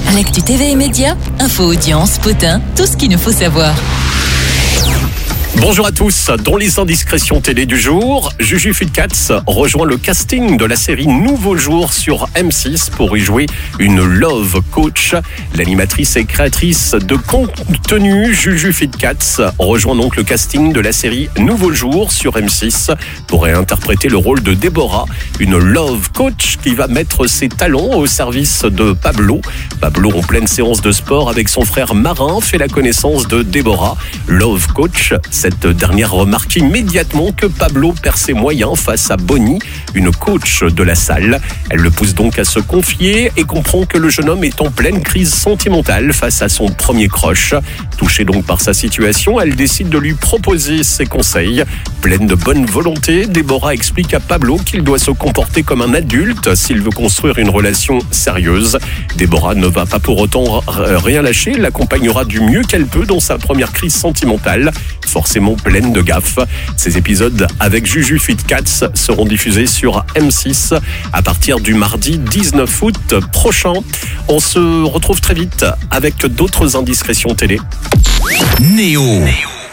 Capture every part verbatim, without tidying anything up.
L'actu T V et médias, info, audience, potin, tout ce qu'il nous faut savoir. Bonjour à tous. Dans les indiscrétions télé du jour, Juju Fitcats rejoint le casting de la série Nouveau Jour sur M six pour y jouer une Love Coach. L'animatrice et créatrice de contenu Juju Fitcats rejoint donc le casting de la série Nouveau Jour sur M six pour interpréter le rôle de Déborah, une Love Coach qui va mettre ses talents au service de Pablo. Pablo, en pleine séance de sport avec son frère Marin, fait la connaissance de Déborah, Love Coach. Cette dernière remarque immédiatement que Pablo perd ses moyens face à Bonnie, une coach de la salle. Elle le pousse donc à se confier et comprend que le jeune homme est en pleine crise sentimentale face à son premier crush. Touchée donc par sa situation, elle décide de lui proposer ses conseils. Pleine de bonne volonté, Déborah explique à Pablo qu'il doit se comporter comme un adulte s'il veut construire une relation sérieuse. Déborah ne va pas pour autant rien lâcher, l'accompagnera du mieux qu'elle peut dans sa première crise sentimentale, forcément pleine de gaffes. Ces épisodes avec Juju Fitcats seront diffusés sur M six à partir du mardi dix-neuf août prochain. On se retrouve très vite avec d'autres indiscrétions télé. Néo. Mesdames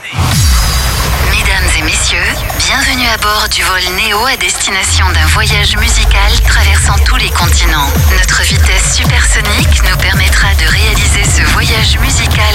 et messieurs, bienvenue à bord du vol Néo à destination d'un voyage musical traversant tous les continents. Notre vitesse supersonique nous permettra de réaliser ce voyage musical